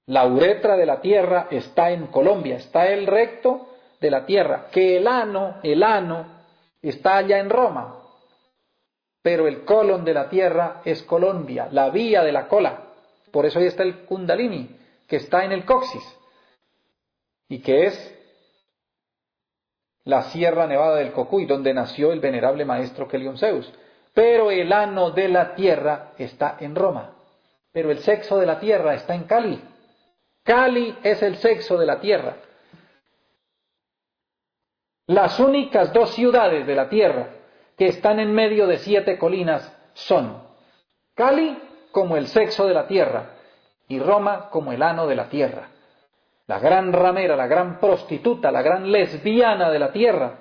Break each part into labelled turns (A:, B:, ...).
A: La uretra de la tierra está en Colombia, está el recto de la tierra, que el ano está allá en Roma, pero el colon de la tierra es Colombia, la vía de la cola. Por eso ahí está el Kundalini, que está en el coxis, y que es la Sierra Nevada del Cocuy, donde nació el venerable maestro Kelion Zeus. Pero el ano de la tierra está en Roma, pero el sexo de la tierra está en Cali. Cali es el sexo de la tierra. Las únicas dos ciudades de la tierra que están en medio de 7 colinas son Cali como el sexo de la tierra y Roma como el ano de la tierra. La gran ramera, la gran prostituta, la gran lesbiana de la tierra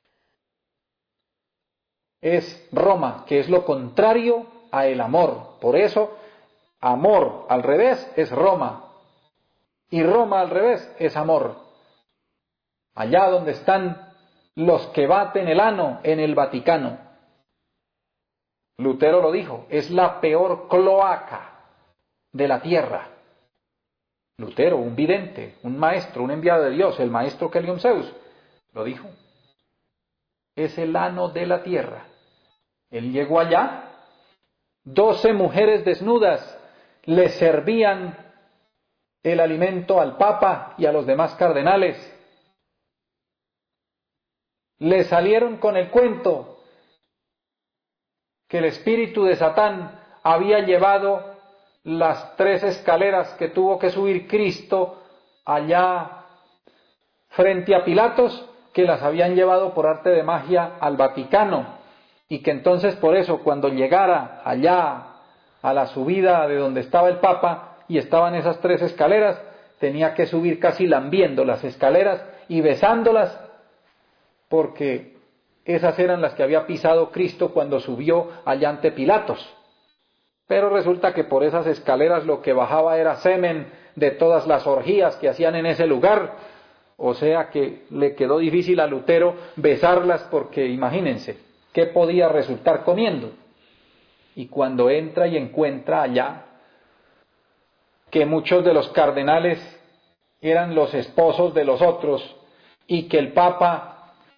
A: es Roma, que es lo contrario a el amor. Por eso, amor al revés es Roma. Y Roma al revés es amor. Allá donde están los que baten el ano en el Vaticano. Lutero lo dijo, es la peor cloaca de la tierra. Lutero, un vidente, un maestro, un enviado de Dios, el maestro Kelion Zeus, lo dijo. Es el ano de la tierra. Él llegó allá, 12 mujeres desnudas le servían el alimento al Papa y a los demás cardenales. Le salieron con el cuento que el espíritu de Satán había llevado las 3 escaleras que tuvo que subir Cristo allá frente a Pilatos, que las habían llevado por arte de magia al Vaticano, y que entonces por eso cuando llegara allá a la subida de donde estaba el Papa y estaban esas 3 escaleras, tenía que subir casi lambiendo las escaleras y besándolas, porque esas eran las que había pisado Cristo cuando subió allá ante Pilatos. Pero resulta que por esas escaleras lo que bajaba era semen de todas las orgías que hacían en ese lugar, o sea que le quedó difícil a Lutero besarlas porque imagínense, ¿qué podía resultar comiendo? Y cuando entra y encuentra allá que muchos de los cardenales eran los esposos de los otros y que el Papa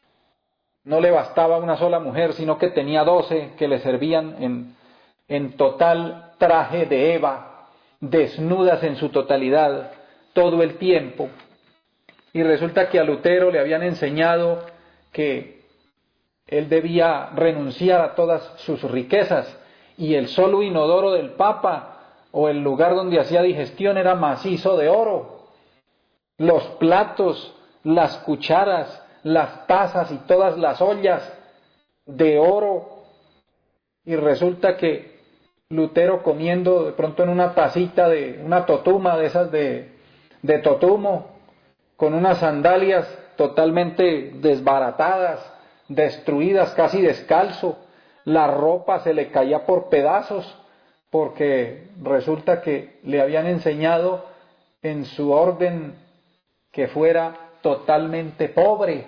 A: no le bastaba una sola mujer, sino que tenía 12 que le servían en total traje de Eva, desnudas en su totalidad, todo el tiempo. Y resulta que a Lutero le habían enseñado que él debía renunciar a todas sus riquezas y el solo inodoro del Papa o el lugar donde hacía digestión era macizo de oro. Los platos, las cucharas, las tazas y todas las ollas de oro. Y resulta que Lutero comiendo de pronto en una tacita de una totuma de esas de totumo, con unas sandalias totalmente desbaratadas, destruidas, casi descalzo, la ropa se le caía por pedazos, porque resulta que le habían enseñado en su orden que fuera totalmente pobre.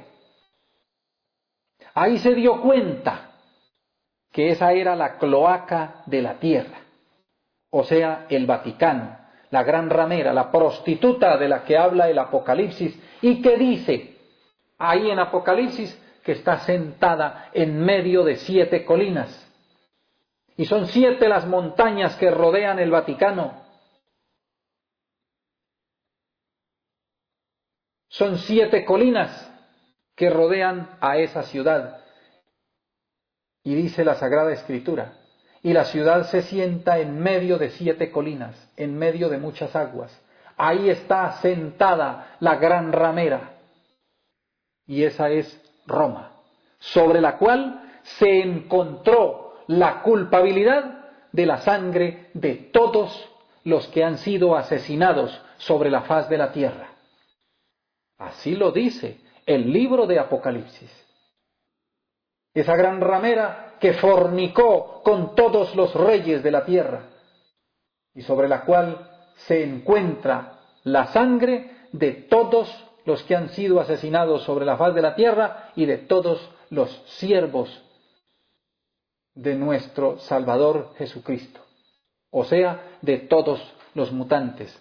A: Ahí se dio cuenta que esa era la cloaca de la tierra, o sea, el Vaticano, la gran ramera, la prostituta de la que habla el Apocalipsis y que dice ahí en Apocalipsis que está sentada en medio de 7 colinas. Y son 7 las montañas que rodean el Vaticano. Son 7 colinas que rodean a esa ciudad. Y dice la Sagrada Escritura, y la ciudad se sienta en medio de 7 colinas, en medio de muchas aguas. Ahí está sentada la gran ramera. Y esa es Roma, sobre la cual se encontró la culpabilidad de la sangre de todos los que han sido asesinados sobre la faz de la tierra. Así lo dice el libro de Apocalipsis. Esa gran ramera que fornicó con todos los reyes de la tierra y sobre la cual se encuentra la sangre de todos los que han sido asesinados sobre la faz de la tierra y de todos los siervos de nuestro Salvador Jesucristo, o sea, de todos los mutantes,